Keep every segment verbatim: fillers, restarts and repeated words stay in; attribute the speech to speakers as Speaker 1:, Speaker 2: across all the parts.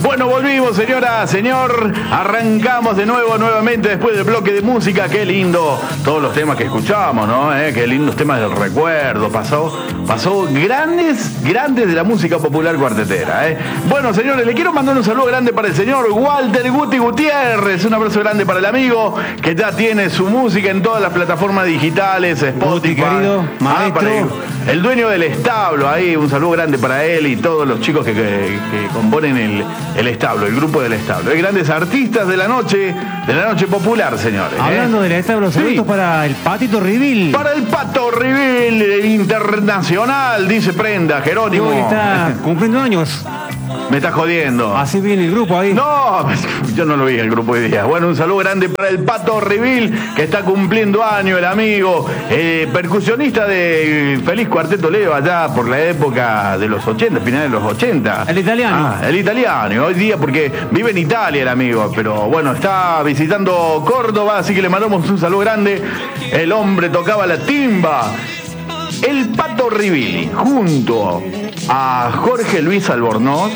Speaker 1: Bueno, volvimos, señora, señor. Arrancamos de nuevo, nuevamente, después del bloque de música. Qué lindo todos los temas que escuchamos, ¿no? ¿Eh? Qué lindos temas del recuerdo. Pasó, pasó grandes, grandes de la música popular cuartetera, ¿eh? Bueno, señores, le quiero mandar un saludo grande para el señor Walter Guti Gutiérrez. Un abrazo grande para el amigo que ya tiene su música en todas las plataformas digitales, Spotify.
Speaker 2: Guti, querido maestro.
Speaker 1: Ah, el, el dueño del establo, ahí, un saludo grande para él y todos los chicos que, que, que componen el, el establo, el grupo del establo. Hay grandes artistas de la noche, de la noche popular, señores.
Speaker 2: Hablando
Speaker 1: ¿eh?
Speaker 2: del establo, saludos sí. Para el Patito Rivil.
Speaker 1: Para el Pato Rivil, el internacional, dice Prenda, Jerónimo.
Speaker 2: Hoy está cumpliendo años.
Speaker 1: Me está jodiendo.
Speaker 2: Así viene el grupo ahí.
Speaker 1: No, yo no lo vi el grupo hoy día. Bueno, un saludo grande para el Pato Rivil, que está cumpliendo año, el amigo, eh, percusionista de Feliz Cuarteto Leo, allá por la época de los ochenta, finales de los ochenta.
Speaker 2: El italiano.
Speaker 1: Ah, el italiano, hoy día porque vive en Italia el amigo, pero bueno, está visitando Córdoba, así que le mandamos un saludo grande. El hombre tocaba la timba. El Pato Rivili, junto a Jorge Luis Albornoz,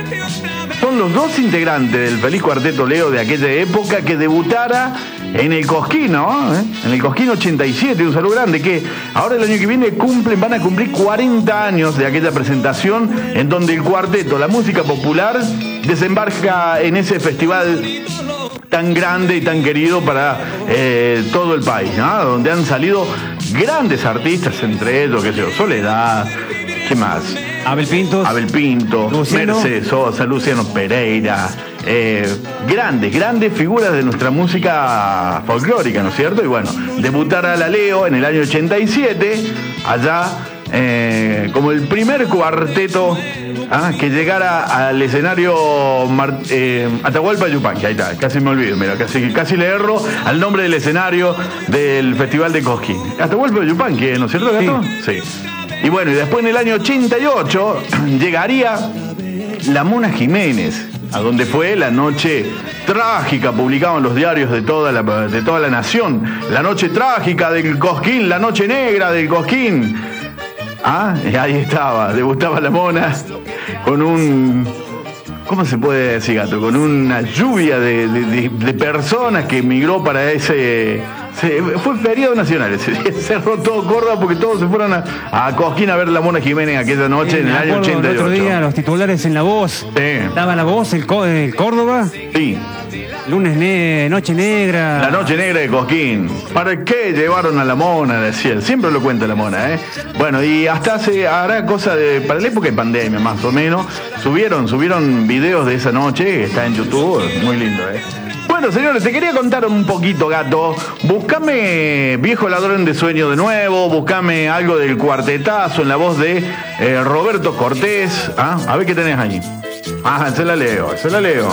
Speaker 1: son los dos integrantes del Feliz Cuarteto Leo de aquella época que debutara en el Cosquín, ¿no? ¿Eh? En el Cosquín ochenta y siete, un saludo grande, que ahora el año que viene cumplen, van a cumplir cuarenta años de aquella presentación en donde el cuarteto, la música popular, desembarca en ese festival tan grande y tan querido para eh, todo el país, ¿no? Donde han salido grandes artistas, entre ellos, qué sé yo, Soledad, ¿qué más?
Speaker 2: Abel Pintos.
Speaker 1: Abel Pinto,
Speaker 2: Luciano.
Speaker 1: Mercedes Sosa, Luciano Pereira, eh, grandes, grandes figuras de nuestra música folclórica, ¿no es cierto? Y bueno, debutar a la Leo en el año ochenta y siete, allá eh, como el primer cuarteto ah, que llegara al escenario Mar, eh, Atahualpa Yupanqui, ahí está, casi me olvido, mira, casi, casi le erro al nombre del escenario del Festival de Cosquín. Atahualpa Yupanqui, ¿no es cierto, Gato? Sí. sí. Y bueno, y después en el año ochenta y ocho llegaría La Mona Jiménez, a donde fue la noche trágica, publicado en los diarios de toda la, de toda la nación. La noche trágica del Cosquín, la noche negra del Cosquín. Ah, y ahí estaba, debutaba La Mona con un... ¿Cómo se puede decir, Gato? Con una lluvia de, de, de, de personas que emigró para ese... Se, fue feriado nacional, se cerró todo Córdoba porque todos se fueron a, a Cosquín a ver La Mona Jiménez aquella noche en el año ochenta y ocho.
Speaker 2: El otro día los titulares en La Voz.
Speaker 1: Sí.
Speaker 2: Estaba La Voz, el, el Córdoba.
Speaker 1: Sí.
Speaker 2: Lunes, ne Noche Negra.
Speaker 1: La Noche Negra de Cosquín. ¿Para qué llevaron a La Mona? Decía él. Siempre lo cuenta La Mona, ¿eh? Bueno, y hasta hace, hará cosa de, para la época de pandemia más o menos, subieron, subieron videos de esa noche, que está en YouTube, muy lindo, ¿eh? Bueno, señores, te quería contar un poquito, Gato. Buscame Viejo Ladrón de Sueño de nuevo, buscame algo del cuartetazo en la voz de eh, Roberto Cortés. ¿Ah? A ver qué tenés ahí. Ah, se la leo, se la leo.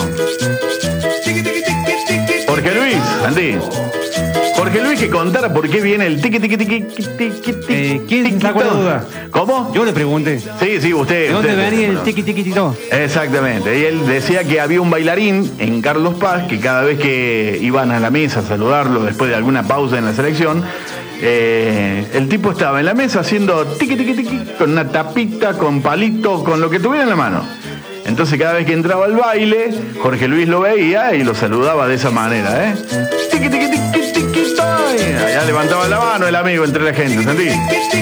Speaker 1: Jorge Luis, Andy. Jorge Luis, que contara por qué viene el tiqui tiqui tiqui tiqui tiqui.
Speaker 2: Eh, ¿Quién sacó la duda?
Speaker 1: ¿Cómo?
Speaker 2: Yo le pregunté.
Speaker 1: Sí, sí, usted.
Speaker 2: ¿De dónde
Speaker 1: usted,
Speaker 2: venía el
Speaker 1: bueno.
Speaker 2: tiqui tiqui tiqui?
Speaker 1: Exactamente. Y él decía que había un bailarín en Carlos Paz que cada vez que iban a la mesa a saludarlo después de alguna pausa en la selección, eh, el tipo estaba en la mesa haciendo tiqui tiqui tiqui con una tapita, con palito, con lo que tuviera en la mano. Entonces cada vez que entraba al baile, Jorge Luis lo veía y lo saludaba de esa manera, ¿eh? Tiqui tiqui tiqui tiqui. Ya levantaba la mano el amigo entre la gente, ¿entendí?